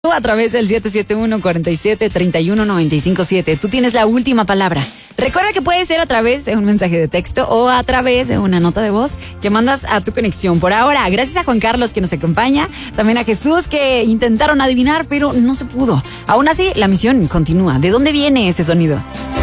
A través del 771-47-31-957. Tú tienes la última palabra. Recuerda que puede ser a través de un mensaje de texto o a través de una nota de voz que mandas a tu conexión. Por ahora, gracias a Juan Carlos que nos acompaña, también a Jesús que intentaron adivinar, pero no se pudo. Aún así, la misión continúa. ¿De dónde viene ese sonido?